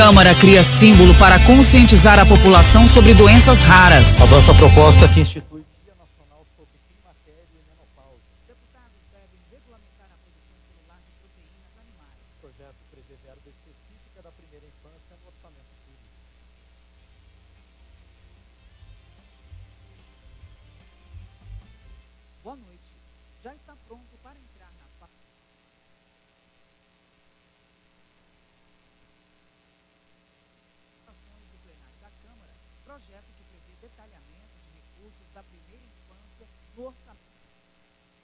Câmara cria símbolo para conscientizar a população sobre doenças raras. Avança a proposta que institui Dia Nacional sobre Climatério e Menopausa. Deputados devem regulamentar a produção celular de proteínas animais. O projeto prevê verba específica da primeira infância no orçamento público. Boa noite. Já está pronto para entrar na do plenário da Câmara, projeto que prevê detalhamento de recursos da primeira infância no orçamento.